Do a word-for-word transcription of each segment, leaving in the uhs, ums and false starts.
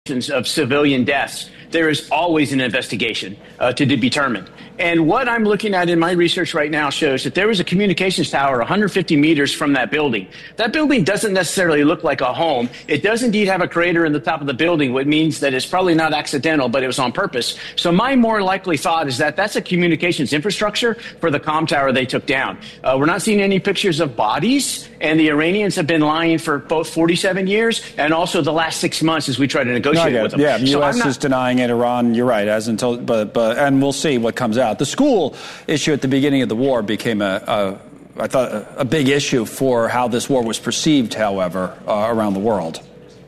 of civilian deaths, there is always an investigation uh, to be determined. And what I'm looking at in my research right now shows that there was a communications tower one hundred fifty meters from that building. That building doesn't necessarily look like a home. It does indeed have a crater in the top of the building, which means that it's probably not accidental, but it was on purpose. So my more likely thought is that that's a communications infrastructure for the comm tower they took down. Uh, we're not seeing any pictures of bodies, and the Iranians have been lying for both forty-seven years and also the last six months as we try to negotiate no, with them. Yeah, the so U S not- is denying it. Iran, you're right, hasn't told, but, but, and we'll see what comes out. The school issue at the beginning of the war became a, a I thought, a, a big issue for how this war was perceived, however, uh, around the world.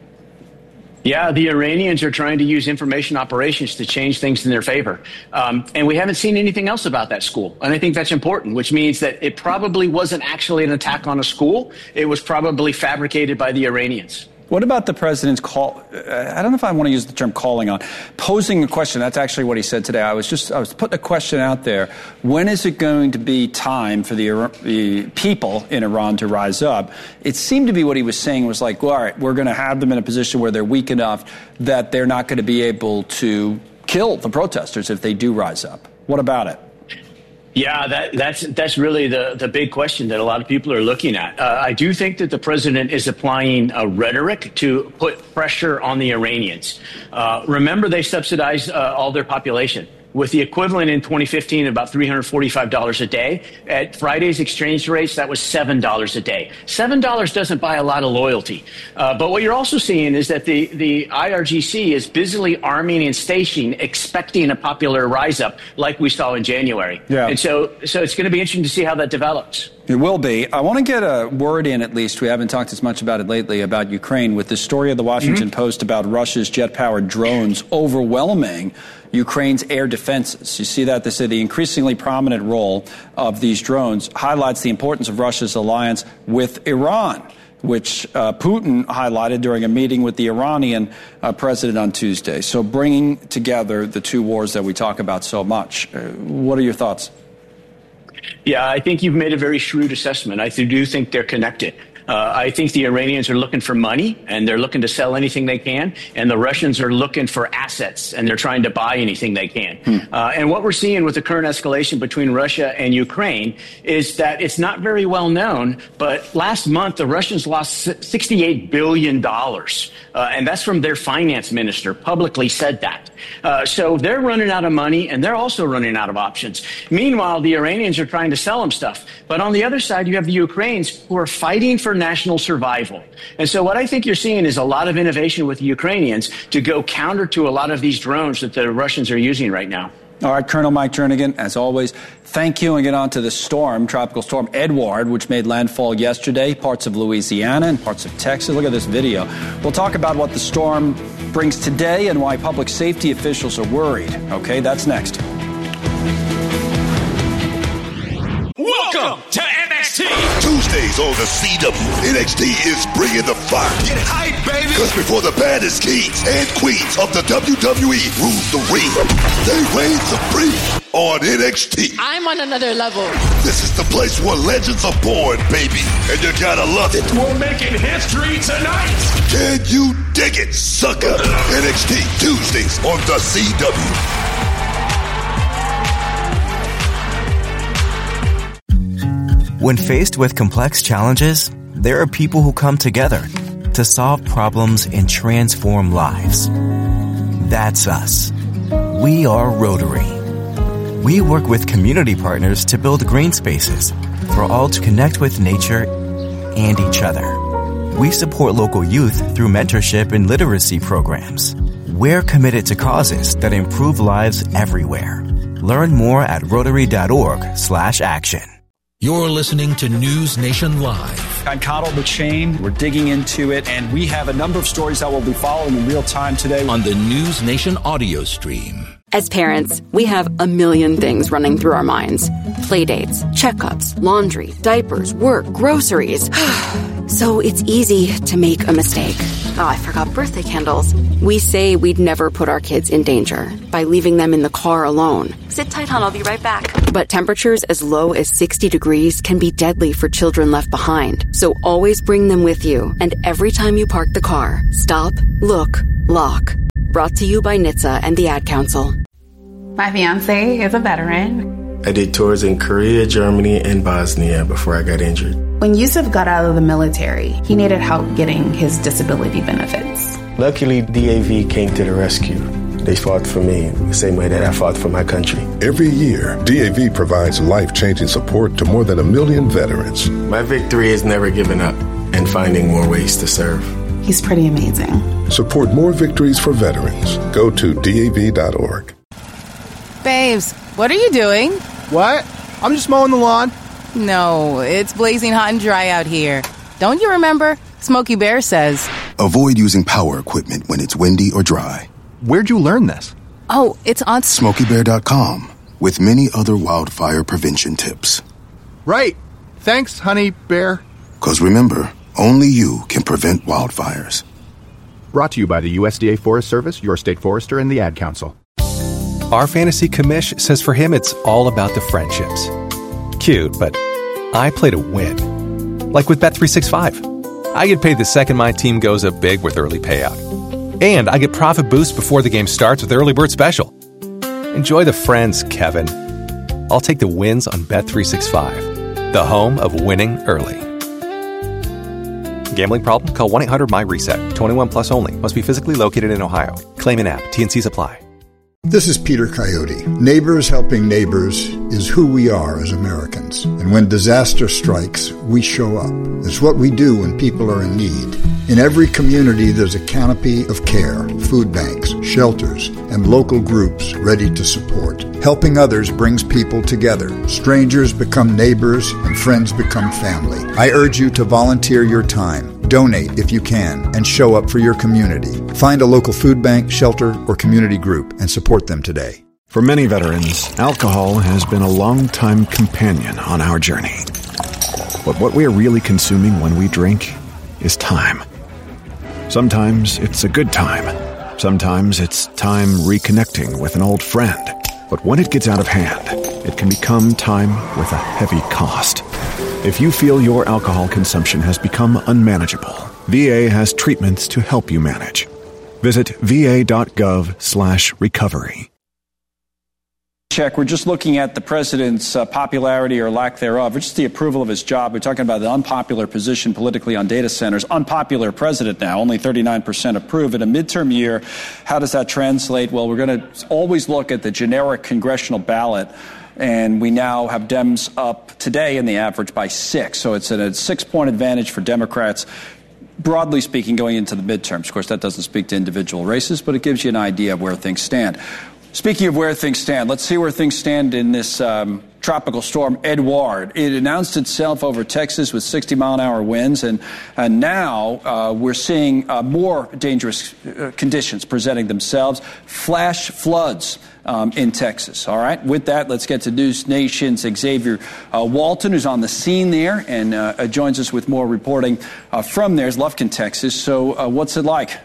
Yeah, the Iranians are trying to use information operations to change things in their favor. Um, and we haven't seen anything else about that school. And I think that's important, which means that it probably wasn't actually an attack on a school. It was probably fabricated by the Iranians. What about the president's call? I don't know if I want to use the term calling on, posing a question. That's actually what he said today. I was just, I was putting a question out there. When is it going to be time for the, the people in Iran to rise up? It seemed to be what he was saying was like, well, all right, we're going to have them in a position where they're weak enough that they're not going to be able to kill the protesters if they do rise up. What about it? Yeah, that, that's that's really the, the big question that a lot of people are looking at. Uh, I do think that the president is applying a rhetoric to put pressure on the Iranians. Uh, remember, they subsidize uh, all their population. With the equivalent in twenty fifteen, about three hundred forty-five dollars a day. At Friday's exchange rates, that was seven dollars a day. seven dollars doesn't buy a lot of loyalty. Uh, but what you're also seeing is that the, the I R G C is busily arming and stationing, expecting a popular rise up like we saw in January. Yeah. And so, so it's going to be interesting to see how that develops. It will be. I want to get a word in, at least. We haven't talked as much about it lately, about Ukraine, with the story of the Washington mm-hmm. Post about Russia's jet-powered drones overwhelming Ukraine's air defenses. You see that? They say the increasingly prominent role of these drones highlights the importance of Russia's alliance with Iran, which uh, Putin highlighted during a meeting with the Iranian uh, president on Tuesday. So bringing together the two wars that we talk about so much. Uh, what are your thoughts? Yeah, I think you've made a very shrewd assessment. I do think they're connected. Uh, I think the Iranians are looking for money, and they're looking to sell anything they can, and the Russians are looking for assets, and they're trying to buy anything they can. Hmm. Uh, and what we're seeing with the current escalation between Russia and Ukraine is that it's not very well known, but last month the Russians lost sixty-eight billion dollars, uh, and that's from their finance minister, publicly said that. Uh, so they're running out of money, and they're also running out of options. Meanwhile, the Iranians are trying to sell them stuff. But on the other side, you have the Ukrainians who are fighting for national survival. And so what I think you're seeing is a lot of innovation with the Ukrainians to go counter to a lot of these drones that the Russians are using right now. All right, Colonel Mike Jernigan, as always, thank you. And get on to the storm, Tropical Storm Edward, which made landfall yesterday, parts of Louisiana and parts of Texas. Look at this video. We'll talk about what the storm brings today and why public safety officials are worried. Okay, that's next. Welcome to N X T. Tuesdays on the C W. N X T is bringing the fire. Get hype, baby. Because before the baddest kings and queens of the W W E rule the ring, they reign supreme on N X T. I'm on another level. This is the place where legends are born, baby. And you gotta love it. We're making history tonight. Can you dig it, sucker? N X T, Tuesdays on the C W. When faced with complex challenges, there are people who come together to solve problems and transform lives. That's us. We are Rotary. We work with community partners to build green spaces for all to connect with nature and each other. We support local youth through mentorship and literacy programs. We're committed to causes that improve lives everywhere. Learn more at rotary.org slash action. You're listening to News Nation Live. I'm Connell McShane. We're digging into it, and we have a number of stories that we'll be following in real time today on the News Nation audio stream. As parents, we have a million things running through our minds. Playdates, checkups, laundry, diapers, work, groceries. So it's easy to make a mistake. Oh, I forgot birthday candles. We say we'd never put our kids in danger by leaving them in the car alone. Sit tight, hon. I'll be right back. But temperatures as low as sixty degrees can be deadly for children left behind. So always bring them with you. And every time you park the car, stop, look, lock. Brought to you by N H T S A and the Ad Council. My fiance is a veteran. I did tours in Korea, Germany, and Bosnia before I got injured. When Yusuf got out of the military, he needed help getting his disability benefits. Luckily, D A V came to the rescue. They fought for me the same way that I fought for my country. Every year, D A V provides life-changing support to more than a million veterans. My victory is never giving up and finding more ways to serve. He's pretty amazing. Support more victories for veterans. Go to D A V dot org. Babes, what are you doing? What? I'm just mowing the lawn. No, it's blazing hot and dry out here. Don't you remember? Smokey Bear says, avoid using power equipment when it's windy or dry. Where'd you learn this? Oh, it's on Smokey Bear dot com with many other wildfire prevention tips. Right. Thanks, honey bear. Because remember, only you can prevent wildfires. Brought to you by the U S D A Forest Service, your state forester, and the Ad Council. Our fantasy commish says for him it's all about the friendships. Cute, but I play to win. Like with Bet three sixty-five. I get paid the second my team goes up big with early payout. And I get profit boost before the game starts with Early Bird Special. Enjoy the friends, Kevin. I'll take the wins on Bet three sixty-five, the home of winning early. Gambling problem? Call one eight hundred M Y reset. twenty-one plus only. Must be physically located in Ohio. Claim in app. T N Cs apply. This is Peter Coyote. Neighbors helping neighbors is who we are as Americans. And when disaster strikes, we show up. It's what we do when people are in need. In every community, there's a canopy of care, food banks, shelters, and local groups ready to support. Helping others brings people together. Strangers become neighbors, and friends become family. I urge you to volunteer your time. Donate if you can, and show up for your community. Find a local food bank, shelter, or community group and support them today. For many veterans, alcohol has been a long-time companion on our journey. But what we are really consuming when we drink is time. Sometimes it's a good time. Sometimes it's time reconnecting with an old friend. But when it gets out of hand, it can become time with a heavy cost. If you feel your alcohol consumption has become unmanageable, V A has treatments to help you manage. Visit V A dot gov slash recovery. Check. We're just looking at the president's uh, popularity or lack thereof, or just the approval of his job. We're talking about the unpopular position politically on data centers. Unpopular president now, only thirty-nine percent approve. In a midterm year, how does that translate? Well, we're going to always look at the generic congressional ballot. And we now have Dems up today in the average by six. So it's a six-point advantage for Democrats, broadly speaking, going into the midterms. Of course, that doesn't speak to individual races, but it gives you an idea of where things stand. Speaking of where things stand, let's see where things stand in this um, tropical storm, Edouard. It announced itself over Texas with sixty mile an hour winds, and, and now uh, we're seeing uh, more dangerous uh, conditions presenting themselves. Flash floods um, in Texas. All right. With that, let's get to News Nation's Xavier uh, Walton, who's on the scene there and uh, joins us with more reporting uh, from there. It's Lufkin, Texas. So uh, what's it like?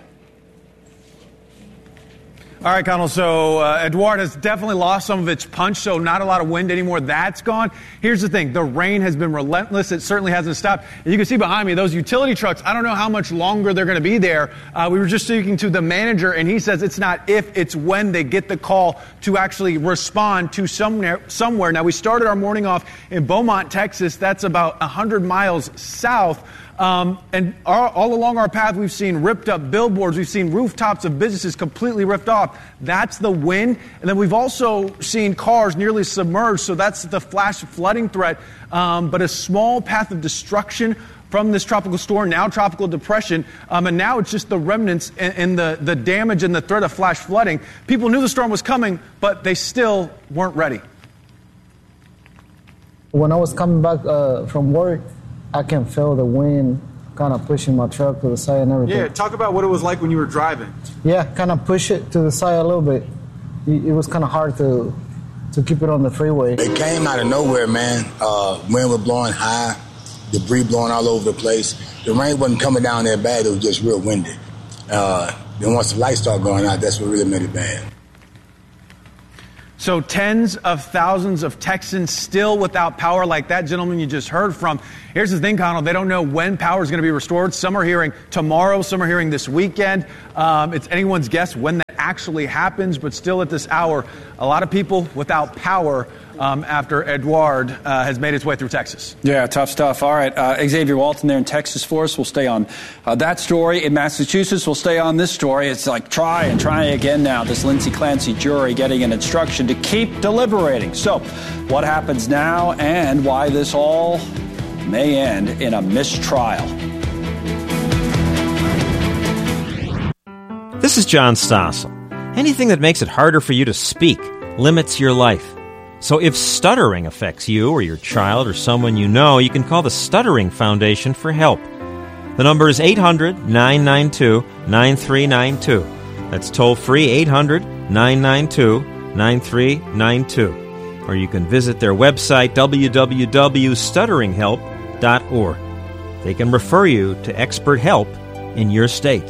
All right, Connell, so uh, Edouard has definitely lost some of its punch, so not a lot of wind anymore. That's gone. Here's the thing. The rain has been relentless. It certainly hasn't stopped. And you can see behind me, those utility trucks, I don't know how much longer they're going to be there. Uh, we were just speaking to the manager, and he says it's not if, it's when they get the call to actually respond to somewhere. somewhere. Now, we started our morning off in Beaumont, Texas. That's about one hundred miles south. Um, and our, all along our path, we've seen ripped up billboards. We've seen rooftops of businesses completely ripped off. That's the wind. And then we've also seen cars nearly submerged. So that's the flash flooding threat. Um, but a small path of destruction from this tropical storm, now tropical depression. Um, and now it's just the remnants and, and the, the damage and the threat of flash flooding. People knew the storm was coming, but they still weren't ready. When I was coming back uh, from work, I can feel the wind kind of pushing my truck to the side and everything. Yeah, talk about what it was like when you were driving. Yeah, kind of push it to the side a little bit. It was kind of hard to to keep it on the freeway. It came out of nowhere, man. Uh, wind was blowing high, debris blowing all over the place. The rain wasn't coming down that bad. It was just real windy. Uh, then once the lights started going out, that's what really made it bad. So tens of thousands of Texans still without power, like that gentleman you just heard from. Here's the thing, Connell. They don't know when power is going to be restored. Some are hearing tomorrow. Some are hearing this weekend. Um, it's anyone's guess when that actually happens. But still at this hour, a lot of people without power um, after Edouard uh, has made its way through Texas. Yeah, tough stuff. All right, uh, Xavier Walton there in Texas for us. We'll stay on uh, that story. In Massachusetts, we'll stay on this story. It's like try and try again now. This Lindsay Clancy jury getting an instruction to keep deliberating. So what happens now and why this all may end in a mistrial. This is John Stossel. Anything that makes it harder for you to speak limits your life. So if stuttering affects you or your child or someone you know, you can call the Stuttering Foundation for help. The number is eight hundred, nine nine two, nine three nine two. That's toll-free eight hundred, nine nine two, nine three nine two. Or you can visit their website, w w w dot stuttering help dot org. They can refer you to expert help in your state.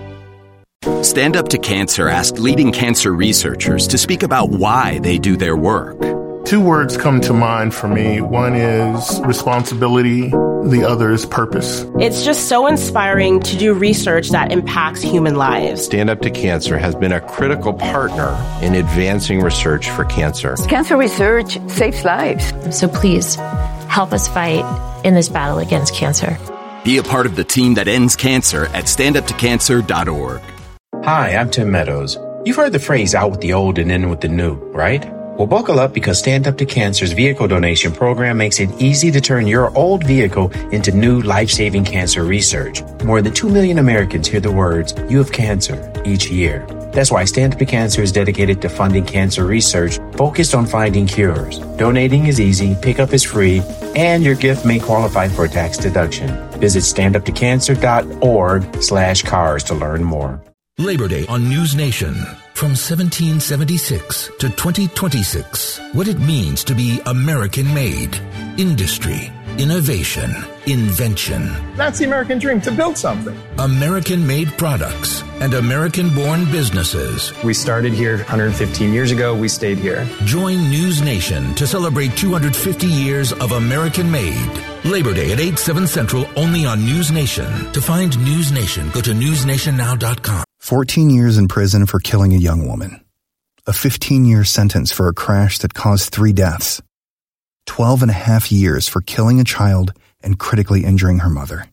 Stand Up to Cancer asked leading cancer researchers to speak about why they do their work. Two words come to mind for me. One is responsibility. The other is purpose. It's just so inspiring to do research that impacts human lives. Stand Up to Cancer has been a critical partner in advancing research for cancer. Cancer research saves lives. So please, help us fight in this battle against cancer. Be a part of the team that ends cancer at stand up to cancer dot org. Hi, I'm Tim Meadows. You've heard the phrase out with the old and in with the new, right? Well, buckle up because Stand Up to Cancer's vehicle donation program makes it easy to turn your old vehicle into new life-saving cancer research. More than two million Americans hear the words, "You have cancer," each year. That's why Stand Up to Cancer is dedicated to funding cancer research focused on finding cures. Donating is easy, pickup is free, and your gift may qualify for a tax deduction. Visit stand up to cancer dot org slash cars to learn more. Labor Day on News Nation. From seventeen seventy-six to twenty twenty-six. What it means to be American-made. Industry, innovation, invention. That's the American dream, to build something. American-made products and American-born businesses. We started here one hundred fifteen years ago. We stayed here. Join News Nation to celebrate two hundred fifty years of American-made. Labor Day at eight, seven Central, only on News Nation. To find News Nation, go to news nation now dot com. fourteen years in prison for killing a young woman. A fifteen-year sentence for a crash that caused three deaths. Twelve and a half years for killing a child and critically injuring her mother.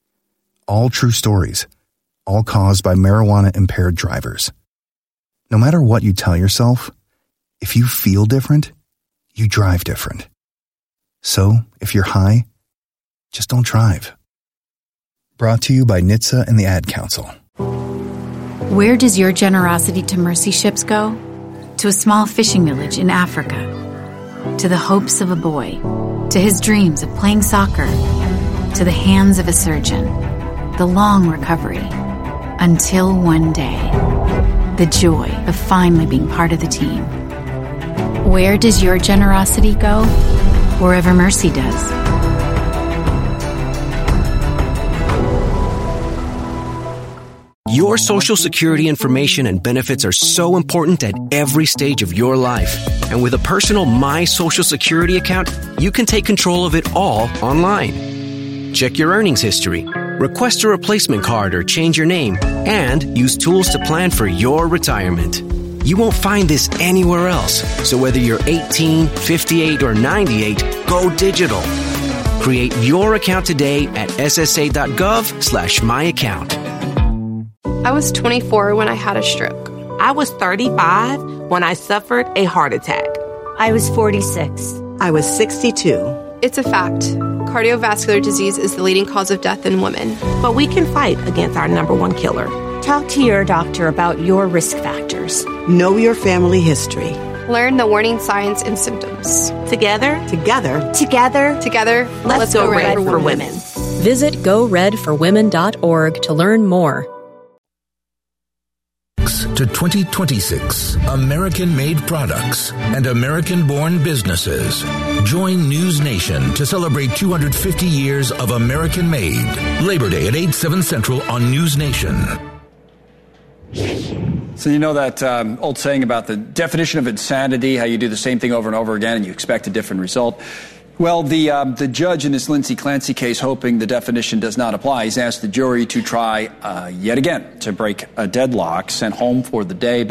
All true stories, all caused by marijuana-impaired drivers. No matter what you tell yourself, if you feel different, you drive different. So, if you're high, just don't drive. Brought to you by N H T S A and the Ad Council. Where does your generosity to mercy ships go? To a small fishing village in Africa. To the hopes of a boy. To his dreams of playing soccer. To the hands of a surgeon. The long recovery. Until one day. The joy of finally being part of the team. Where does your generosity go? Wherever mercy does. Your Social Security information and benefits are so important at every stage of your life. And with a personal My Social Security account, you can take control of it all online. Check your earnings history, request a replacement card or change your name, and use tools to plan for your retirement. You won't find this anywhere else. So whether you're eighteen, fifty-eight, or ninety-eight, go digital. Create your account today at s s a dot gov slash my account. I was twenty-four when I had a stroke. I was thirty-five when I suffered a heart attack. I was forty-six. I was sixty-two. It's a fact. Cardiovascular disease is the leading cause of death in women. But we can fight against our number one killer. Talk to your doctor about your risk factors. Know your family history. Learn the warning signs and symptoms. Together, together, together, together, let's, let's go, go red, red for, for women. women. Visit go red for women dot org to learn more. To twenty twenty-six, American-made products and American-born businesses. Join News Nation to celebrate two hundred fifty years of American-made. Labor Day at eight, seven Central on News Nation. So you know that um, old saying about the definition of insanity, how you do the same thing over and over again and you expect a different result? Well, the um, the judge in this Lindsay Clancy case, hoping the definition does not apply, he's asked the jury to try uh, yet again to break a deadlock, sent home for the day.